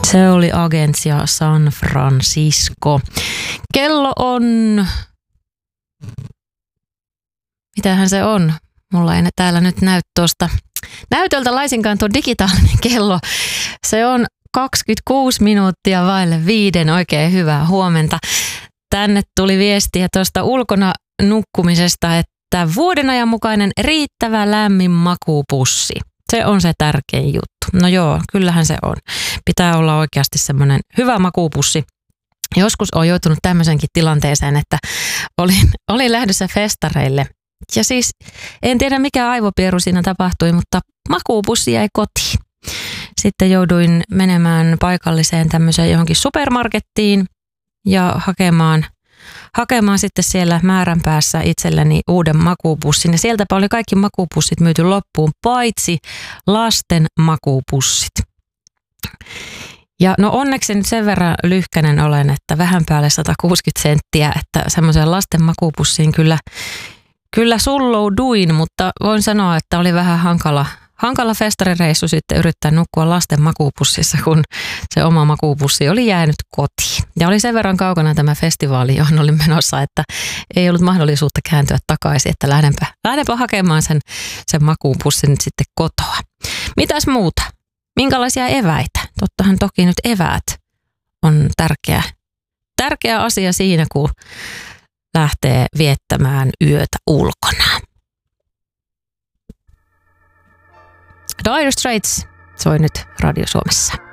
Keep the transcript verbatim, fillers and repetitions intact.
Se oli Agencia San Francisco. Kello on... Mitähän se on? Mulla ei täällä nyt näy tuosta näytöltä laisinkaan tuo digitaalinen kello. Se on kaksikymmentäkuusi minuuttia vaille viiden. Oikein hyvää huomenta. Tänne tuli viestiä tuosta ulkona nukkumisesta, että vuoden ajan mukainen riittävä lämmin makuupussi. Se on se tärkein juttu. No joo, kyllähän se on. Pitää olla oikeasti semmoinen hyvä makuupussi. Joskus olen joutunut tämmöisenkin tilanteeseen, että olin, olin lähdössä festareille. Ja siis en tiedä mikä aivopieru siinä tapahtui, mutta makuupussi jäi kotiin. Sitten jouduin menemään paikalliseen tämmöiseen johonkin supermarkettiin ja hakemaan, hakemaan sitten siellä määränpäässä itselleni uuden makuupussin. Ja sieltäpä oli kaikki makuupussit myyty loppuun, paitsi lasten makuupussit. Ja no onneksi nyt sen verran lyhkänen olen, että vähän päälle sata kuusikymmentä senttiä, että semmoiseen lasten makuupussiin kyllä, kyllä sullouduin, mutta voin sanoa, että oli vähän hankala, hankala festarireissu sitten yrittää nukkua lasten makuupussissa, kun se oma makuupussi oli jäänyt kotiin. Ja oli sen verran kaukana tämä festivaali, johon olin menossa, että ei ollut mahdollisuutta kääntyä takaisin, että lähdenpä, lähdenpä hakemaan sen, sen makuupussin nyt sitten kotoa. Mitäs muuta? Minkälaisia eväitä? Tottahan toki nyt eväät on tärkeä, tärkeä asia siinä, kun lähtee viettämään yötä ulkona. Dire Straits soi nyt Radio Suomessa.